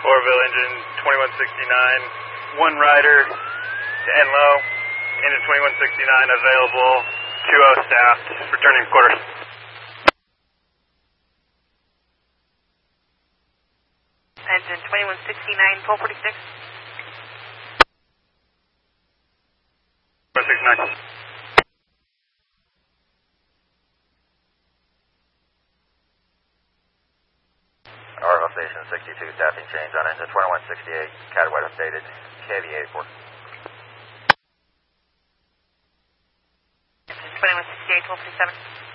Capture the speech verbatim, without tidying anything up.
Oroville engine twenty-one sixty-nine, one rider to Enlow, engine twenty-one sixty-nine available, two oh staffed, returning quarters. Engine twenty-one sixty-nine, twelve forty-six. twenty-one sixty-nine. Oroville Station sixty-two, staffing change on engine twenty-one sixty-eight, Cataway updated, K V eighty-four. Engine twenty-one sixty-eight, twelve forty-seven.